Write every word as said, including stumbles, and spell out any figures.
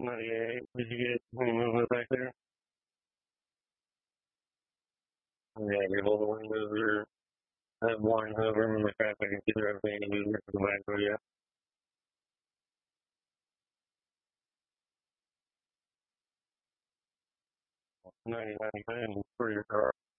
ninety-eight. Did you get any movement back there? Yeah, your whole windows are that blind hovering in the traffic and see everything any movement in the back door, yeah. ninety, ninety-nine for your car.